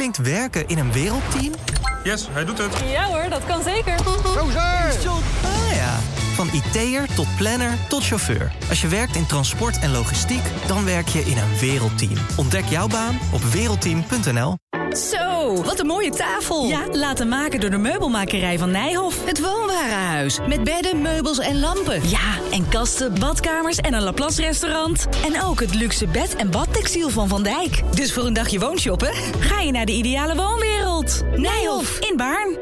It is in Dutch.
klinkt werken in een wereldteam? Yes, hij doet het. Ja hoor, dat kan zeker. Ah ja, van IT'er tot planner tot chauffeur. Als je werkt in transport en logistiek, dan werk je in een wereldteam. Ontdek jouw baan op wereldteam.nl. Zo, wat een mooie tafel. Ja, laten maken door de meubelmakerij van Nijhoff. Het woonwarenhuis. Met bedden, meubels en lampen. Ja, en kasten, badkamers en een Laplace restaurant. En ook het luxe bed- en badtextiel van Van Dijk. Dus voor een dagje woonshoppen, ga je naar de ideale woonwereld. Nijhoff in Baarn.